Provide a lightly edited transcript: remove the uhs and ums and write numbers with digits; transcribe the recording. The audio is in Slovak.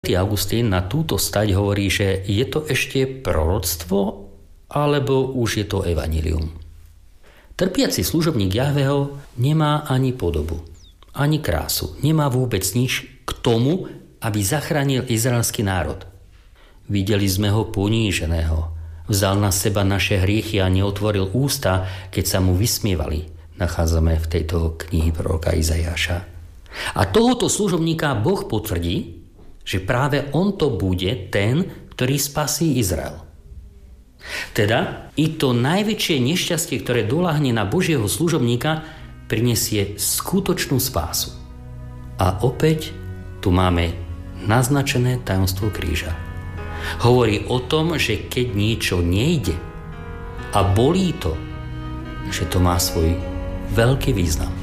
Augustín na túto stať hovorí, že je to ešte proroctvo, alebo už je to evanjelium. Trpiaci služobník Jahveho nemá ani podobu, ani krásu, nemá vôbec nič k tomu, aby zachránil izraelský národ. Videli sme ho poníženého, vzal na seba naše hriechy a neotvoril ústa, keď sa mu vysmievali. Nachádzame v tejto knihy proroka Izaiáša. A tohoto služobníka Boh potvrdí, že práve on to bude ten, ktorý spasí Izrael. Teda i to najväčšie nešťastie, ktoré doľahne na Božieho služobníka, prinesie skutočnú spásu. A opäť tu máme naznačené tajomstvo kríža. Hovorí o tom, že keď niečo nejde a bolí to, že to má svoj veľký význam.